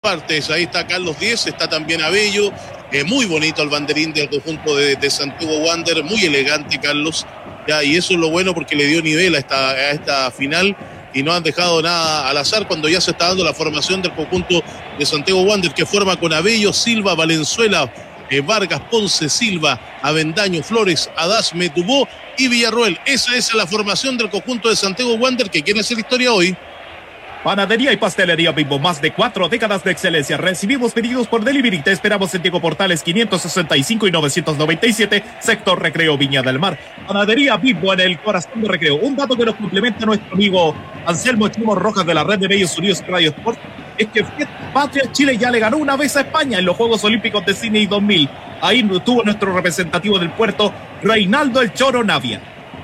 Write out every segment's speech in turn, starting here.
partes. Ahí está Carlos Díez, está también Abello. Muy bonito el banderín del conjunto de Santiago Wander, muy elegante, Carlos. Ya, y eso es lo bueno porque le dio nivel a esta final y no han dejado nada al azar cuando ya se está dando la formación del conjunto de Santiago Wander, que forma con Abello, Silva, Valenzuela, Vargas, Ponce, Silva, Avendaño, Flores, Adasme, Dubó y Villarroel. Esa es la formación del conjunto de Santiago Wander que quiere hacer historia hoy. Panadería y Pastelería Bimbo, más de 4 décadas de excelencia. Recibimos pedidos por delivery. Te esperamos en Diego Portales 565 y 997, sector Recreo, Viña del Mar. Panadería Bimbo en el corazón de Recreo. Un dato que nos complementa nuestro amigo Anselmo Chimo Rojas de la red de medios unidos Radio Sport es que Patria Chile ya le ganó una vez a España en los Juegos Olímpicos de Sydney 2000. Ahí tuvo nuestro representativo del puerto, Reinaldo El Choro Navia.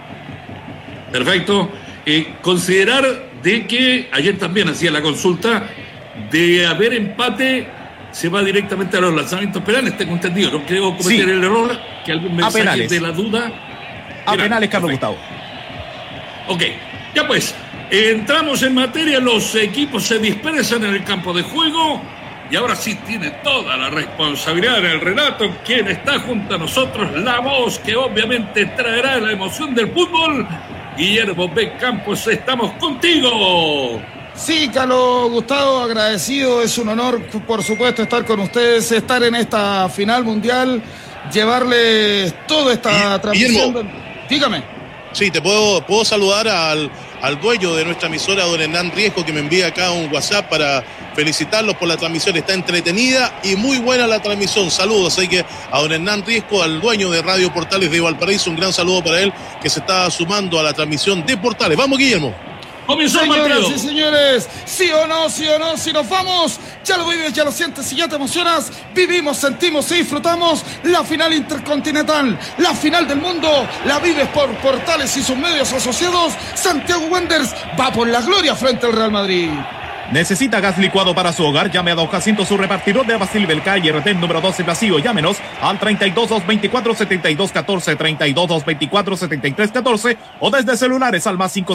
Perfecto. Considerar de que ayer también hacía la consulta de haber empate, se va directamente a los lanzamientos penales, tengo entendido. No creo cometer el error que algún mensaje de la duda. A penales, Carlos Gustavo. Ok, ya pues, entramos en materia. Los equipos se dispersan en el campo de juego y ahora sí tiene toda la responsabilidad en el relato quien está junto a nosotros, la voz que obviamente traerá la emoción del fútbol. Guillermo B. Campos, estamos contigo. Sí, Carlos Gustavo, agradecido, es un honor, por supuesto, estar con ustedes, estar en esta final mundial, llevarles toda esta transmisión. Dígame. Sí, te puedo saludar al dueño de nuestra emisora, don Hernán Riesco, que me envía acá un WhatsApp para felicitarlos por la transmisión. Está entretenida y muy buena la transmisión. Saludos, así que a don Hernán Riesco, al dueño de Radio Portales de Valparaíso, un gran saludo para él, que se está sumando a la transmisión de Portales. Vamos, Guillermo. Comenzó el Señoras partido. y señores, sí o no, si nos vamos, ya lo vives, ya lo sientes, si ya te emocionas, vivimos, sentimos y disfrutamos la final intercontinental, la final del mundo, la vives por Portales y sus medios asociados. Santiago Wanderers va por la gloria frente al Real Madrid. ¿Necesita gas licuado para su hogar? Llame a Don Jacinto, su repartidor de Abasil Belca y RT número 12 vacío. Llámenos al 32-224-7214, 32-224-7314 o desde celulares al más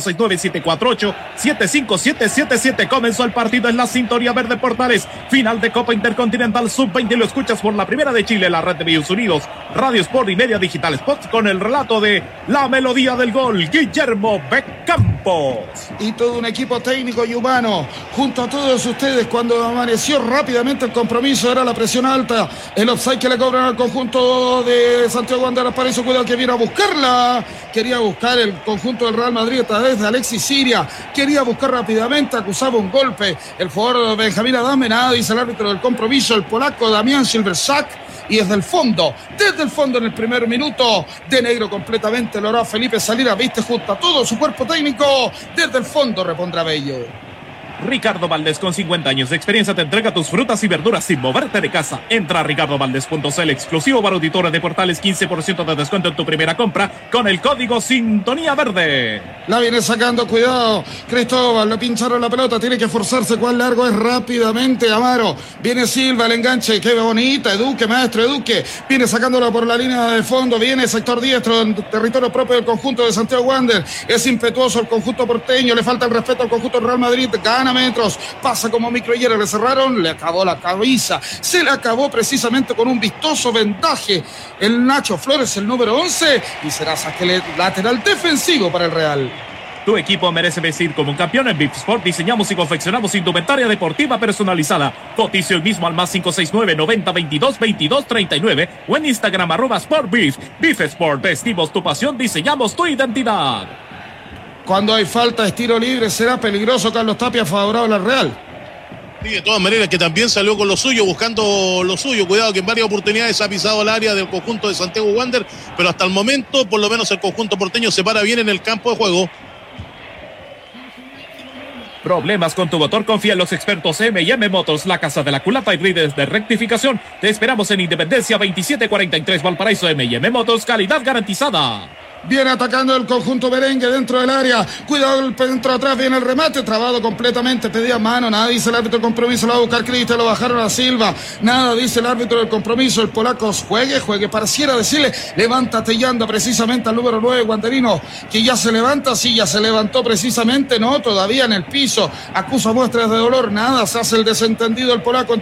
569-748-75777. Comenzó el partido en la sintonía verde Portales. Final de Copa Intercontinental Sub-20. Lo escuchas por la primera de Chile, la red de medios unidos, Radio Sport y Media Digital Spots, con el relato de la melodía del gol, Guillermo B. Campos. Y todo un equipo técnico y humano junto a todos ustedes. Cuando amaneció rápidamente el compromiso, era la presión alta, el offside que le cobran al conjunto de Santiago Wanderers. Para eso, cuidado que viene a buscarla, quería buscar el conjunto del Real Madrid a través de Alexis Siria, quería buscar rápidamente, acusaba un golpe el jugador Benjamín Adame. Nada dice el árbitro del compromiso, el polaco Damián Silversak. Y desde el fondo en el primer minuto, de negro completamente, lo hará Felipe Salira, viste, junto a todo su cuerpo técnico, desde el fondo repondrá Bello. Ricardo Valdés, con 50 años de experiencia, te entrega tus frutas y verduras sin moverte de casa. Entra a ricardovaldez.cl, exclusivo para auditores de Portales, 15% de descuento en tu primera compra con el código Sintonía Verde. La viene sacando, cuidado, Cristóbal, le pincharon la pelota, tiene que forzarse, cuál largo es rápidamente, Amaro, viene Silva, el enganche, qué bonita, Eduque, maestro Eduque, viene sacándola por la línea de fondo, viene sector diestro, en territorio propio del conjunto de Santiago Wanderers, es impetuoso el conjunto porteño, le falta el respeto al conjunto del Real Madrid, gana metros, pasa como microhierro, le cerraron, le acabó la cabeza, se le acabó precisamente con un vistoso vendaje el Nacho Flores, el número 11, y será saque lateral defensivo para el Real. Tu equipo merece vestir como un campeón. En VIP Sport diseñamos y confeccionamos indumentaria deportiva personalizada. Cotice hoy mismo al más 569-9022-2239 o en Instagram @SportBeef. Beef Sport, vestimos tu pasión, diseñamos tu identidad. Cuando hay falta de tiro libre será peligroso. Carlos Tapia, favorable al Real. Sí, de todas maneras, que también salió con lo suyo, buscando lo suyo. Cuidado que en varias oportunidades ha pisado el área del conjunto de Santiago Wanderers, pero hasta el momento, por lo menos el conjunto porteño se para bien en el campo de juego. ¿Problemas con tu motor? Confía en los expertos M&M Motors, la casa de la culata y grides de rectificación. Te esperamos en Independencia 2743 Valparaíso. M&M Motors, calidad garantizada. Viene atacando el conjunto merengue dentro del área. Cuidado, el centro atrás, viene el remate, trabado completamente, pedía mano. Nada dice el árbitro del compromiso, lo va a buscar Cristian, lo bajaron a Silva. Nada dice el árbitro del compromiso, el polaco juegue, pareciera decirle, levántate y anda precisamente al número 9, Wanderino, que ya se levanta, sí, ya se levantó precisamente, no, todavía en el piso, acusa muestras de dolor, nada, se hace el desentendido el polaco.